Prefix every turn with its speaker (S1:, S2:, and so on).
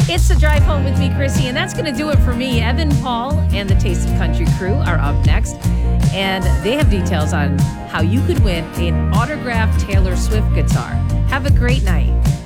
S1: It's the drive home with me, Chrissy, and that's going to do it for me. Evan, Paul, and the Taste of Country crew are up next, and they have details on how you could win an autographed Taylor Swift guitar. Have a great night.